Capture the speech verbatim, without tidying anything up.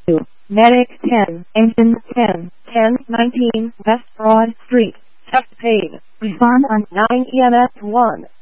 two, Medic ten, Engine ten, ten nineteen West Broad Street, Test paid. Respond on nine E M S one.